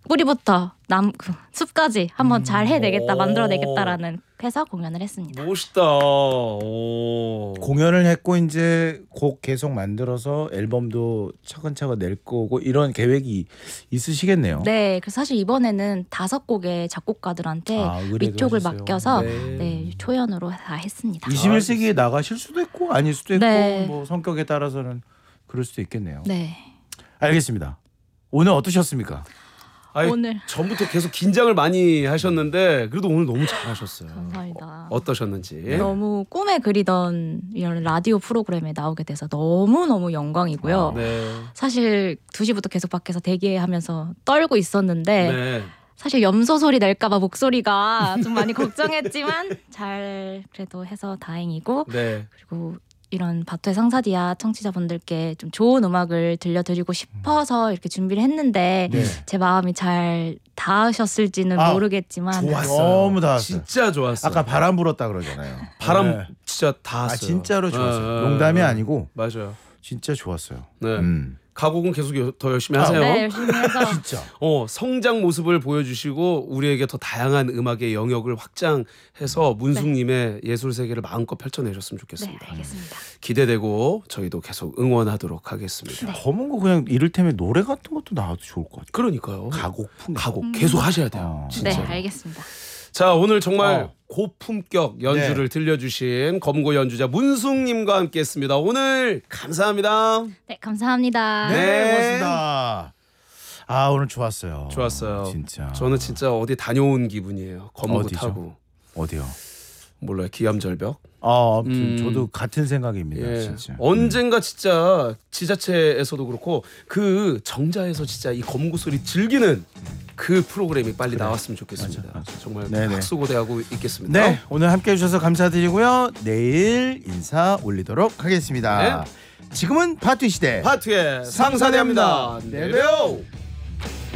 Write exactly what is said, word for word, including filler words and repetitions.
뿌리부터 남 그 숲까지 한번 음. 잘 해내겠다, 오. 만들어내겠다라는 해서 공연을 했습니다. 멋있다. 오. 공연을 했고 이제 곡 계속 만들어서 앨범도 차근차근 낼 거고 이런 계획이 있으시겠네요. 네, 그래서 사실 이번에는 다섯 곡의 작곡가들한테 아, 의뢰도 위촉을 하셨어요. 맡겨서 네. 네, 초연으로 다 했습니다. 이십일 세기에 나가실 수도 있고 아닐 수도 있고 네. 뭐 성격에 따라서는 그럴 수도 있겠네요. 네, 알겠습니다. 오늘 어떠셨습니까? 아니, 오늘 전부터 계속 긴장을 많이 하셨는데 그래도 오늘 너무 잘하셨어요. 감사합니다. 어떠셨는지. 너무 꿈에 그리던 이런 라디오 프로그램에 나오게 돼서 너무 너무 영광이고요. 아, 네. 사실 두 시부터 계속 밖에서 대기하면서 떨고 있었는데 네. 사실 염소 소리 낼까봐 목소리가 좀 많이 걱정했지만 잘 그래도 해서 다행이고 네. 그리고 이런 바토의 상사디아 청취자분들께 좀 좋은 음악을 들려드리고 싶어서 이렇게 준비를 했는데 네. 제 마음이 잘 닿으셨을지는 아, 모르겠지만 좋았어요. 너무 닿았어요. 진짜 좋았어요. 아까 바람 불었다 그러잖아요. 바람 네. 진짜 닿았어요. 아 진짜로 좋았어요. 네, 농담이 네. 아니고 맞아요. 진짜 좋았어요. 네. 음. 가곡은 계속 여- 더 열심히 아, 하세요. 네, 열심히 해서 진짜. 어, 성장 모습을 보여주시고 우리에게 더 다양한 음악의 영역을 확장해서 문숙님의 예술 세계를 마음껏 펼쳐내셨으면 네, 좋겠습니다. 알겠습니다. 기대되고 저희도 계속 응원하도록 하겠습니다. 검은 거 그냥 이를테면 노래 같은 것도 나와도 좋을 것 같아요. 그러니까요. 가곡풍. 가곡 계속 하셔야 돼요. 어. 진짜. 네, 알겠습니다. 자, 오늘 정말 어. 고품격 연주를 네. 들려주신 검고 연주자 문숙님과 함께했습니다. 오늘 감사합니다. 네, 감사합니다. 네, 네. 고맙습니다. 아 오늘 좋았어요. 좋았어요. 진짜. 저는 진짜 어디 다녀온 기분이에요. 검고 어디죠? 타고. 어디요? 몰라요. 기암절벽. 아, 아무튼 음. 저도 같은 생각입니다. 예. 진짜. 언젠가 진짜 지자체에서도 그렇고 그 정자에서 진짜 이 검고 소리 즐기는 그 프로그램이 빨리 나왔으면 좋겠습니다. 맞아, 맞아. 정말 네네. 박수고대하고 있겠습니다. 네, 오늘 함께 해주셔서 감사드리고요. 내일 인사 올리도록 하겠습니다. 지금은 파티 시대. 파트의 상사대합니다. 네. 내려.